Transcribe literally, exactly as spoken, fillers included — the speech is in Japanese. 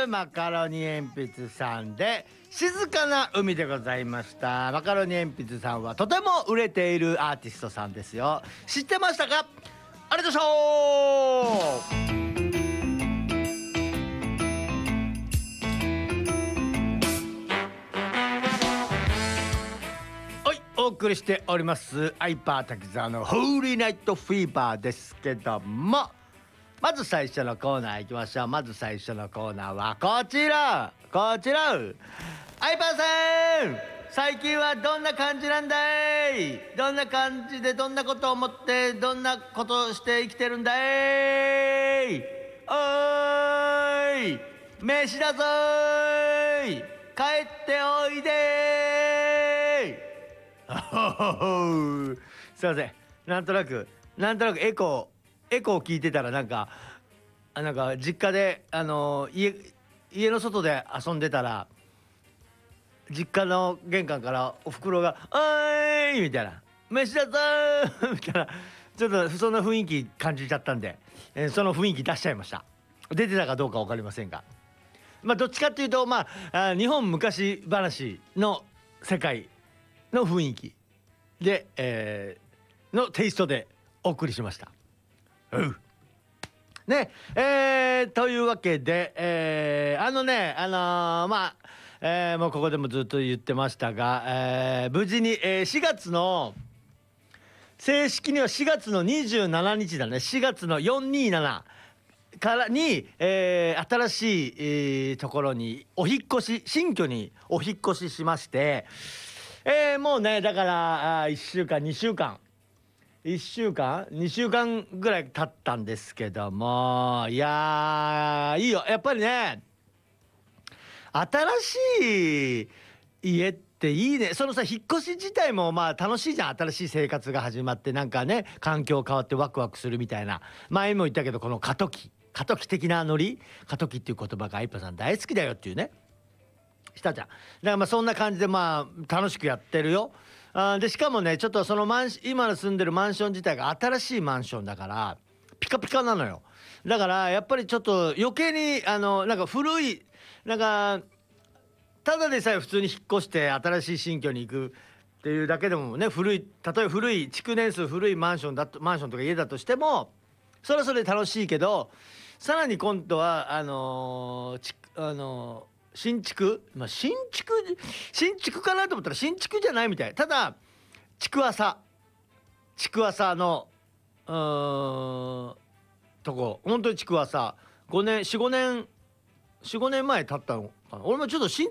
マカロニ鉛筆さんで静かな海でございました。マカロニ鉛筆さんはとても売れているアーティストさんですよ。知ってましたか？ありがとうございました。お送りしておりますアイパー滝沢のホーリーナイトフィーバーですけども、まず最初のコーナー行きましょう。まず最初のコーナーはこちらこちらアイパーさん、最近はどんな感じなんだい？どんな感じでどんなことを思ってどんなことをして生きてるんだい？おーい飯だぞーい、帰っておいでー。すいません、なんとなくなんとなくエコーエコー聞いてたらなんかあなんか実家であの家家の外で遊んでたら実家の玄関からおふくろが「おーい!」みたいな「飯だぞー!」みたいなちょっとそんな雰囲気感じちゃったんで、えーその雰囲気出しちゃいました。出てたかどうか分かりませんが、まあどっちかっていうとまああ日本昔話の世界の雰囲気で、えー、のテイストでお送りしました。うんねえー、というわけで、えー、あのねあのー、まあ、えー、もうここでもずっと言ってましたが、えー、無事に、えー、しがつの正式にはしがつのにじゅうしちにちだね。しがつのよんひゃくにじゅうななからに、えー、新しい、えー、ところにお引っ越し新居にお引っ越ししまして、えー、もうねだからいっしゅうかんにしゅうかんいっしゅうかんにしゅうかんぐらい経ったんですけども、いやーいいよやっぱりね。新しい家っていいね。そのさ引っ越し自体もまあ楽しいじゃん。新しい生活が始まってなんかね環境変わってワクワクするみたいな。前も言ったけどこの過渡期過渡期的なノリ、過渡期っていう言葉がアイパさん大好きだよっていうねしたじゃん。だからまあそんな感じでまあ楽しくやってるよ。あでしかもねちょっとそのマンシ今の住んでるマンション自体が新しいマンションだからピカピカなのよ。だからやっぱりちょっと余計にあのなんか古いなんかただでさえ普通に引っ越して新しい新居に行くっていうだけでもね、古い例えば古い築年数古いマンションだとマンションとか家だとしてもそれはそれで楽しいけど、さらに今度はあのー、ちあのー新築、まあ、新築新築かなと思ったら新築じゃないみたい。ただ築浅築浅のうーんとこ、本当に築浅ごねんよん、ごねんよん、ごねんまえ経ったのかな。俺もちょっと新